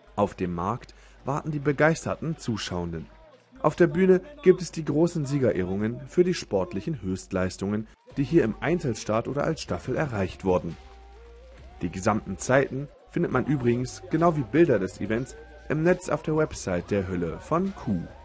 Auf dem Markt warten die begeisterten Zuschauenden. Auf der Bühne gibt es die großen Siegerehrungen für die sportlichen Höchstleistungen, die hier im Einzelstart oder als Staffel erreicht wurden. Die gesamten Zeiten findet man übrigens, genau wie Bilder des Events, im Netz auf der Website der Hülle von Q.